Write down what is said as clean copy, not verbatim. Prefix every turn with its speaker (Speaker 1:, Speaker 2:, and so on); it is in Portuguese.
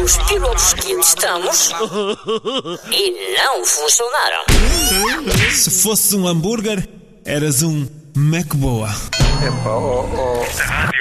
Speaker 1: os pilotos que testamos e não funcionaram.
Speaker 2: Se fosse um hambúrguer, eras um McBoa.
Speaker 3: Epá,